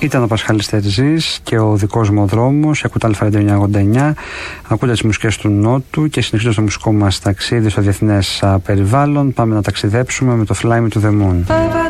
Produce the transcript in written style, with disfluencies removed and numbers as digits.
Ήταν ο Πασχάλης Τερζής και ο δικός μου ο δρόμος. Ακούτε Α989, ακούτε τις μουσικές του Νότου και συνεχίζοντας το μουσικό μας ταξίδι στο διεθνές περιβάλλον. Πάμε να ταξιδέψουμε με το Fly Me to the Moon.